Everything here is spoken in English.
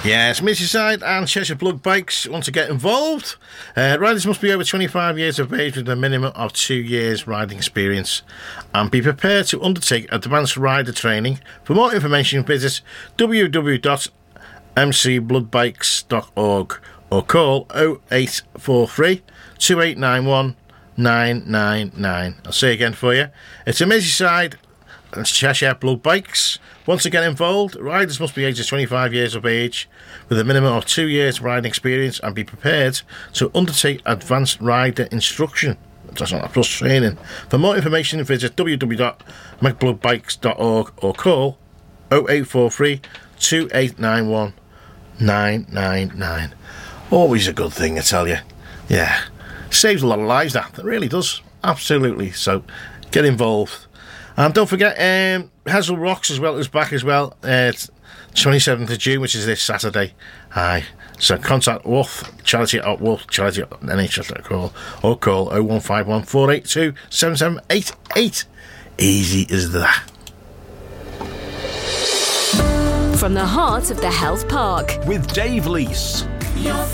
Yes, Merseyside and Cheshire Blood Bikes want to get involved. Riders must be over 25 years of age with a minimum of 2 years riding experience and be prepared to undertake advanced rider training. For more information, visit www.mcbloodbikes.org or call 0843 2891 999. I'll say again for you. It's a Merseyside and Cheshire Blood Bikes. Want to get involved? Riders must be aged 25 years of age with a minimum of 2 years riding experience and be prepared to undertake advanced rider instruction. That's not plus training. For more information, visit www.mcbloodbikes.org or call 0843 2891 999. Always a good thing, I tell you. Yeah. Saves a lot of lives, that. It really does. Absolutely. So, get involved. And don't forget, Hazel Rocks as well is back as well. It's 27th of June, which is this Saturday. Aye. So contact Wolf Charity at Wolf Charity at NHS.com or call 0151 482 7788. Easy as that. From the heart of the Health Park with Dave Leese. Your